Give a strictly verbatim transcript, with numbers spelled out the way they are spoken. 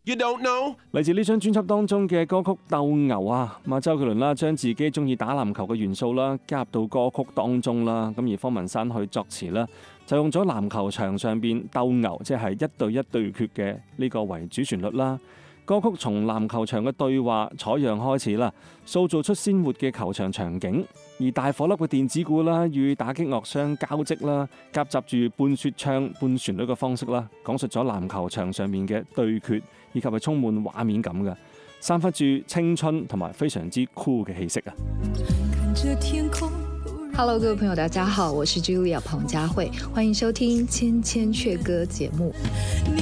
You don't know？ 嚟自呢張專輯當中嘅歌曲《鬥牛》啊，咁啊周杰倫啦將自己中意打籃球嘅元素啦加入到歌曲當中啦，咁而方文山去作詞啦，就用咗籃球場上邊鬥牛，即係一對一對決嘅呢個為主旋律啦。歌曲從籃球場嘅對話採樣開始啦，塑造出鮮活嘅球場場景，而大火粒嘅電子鼓啦與打擊樂相交織啦，夾雜住半說唱半旋律嘅方式啦，講述咗籃球場上面嘅對決，以及係充滿畫面感嘅，散發住青春同埋非常之酷嘅氣息啊！ Hello， 各位朋友，大家好，我是 Julia 彭佳慧，歡迎收聽《千千闕歌》節目。